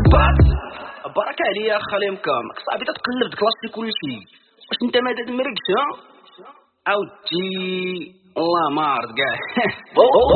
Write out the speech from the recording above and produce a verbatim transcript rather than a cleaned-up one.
كبات بركة عليا يا خالي مكام صاحبي تتقلب كلاسي كلشي واش انت ما تدمركش ها عاودتي الله ما عرض كاع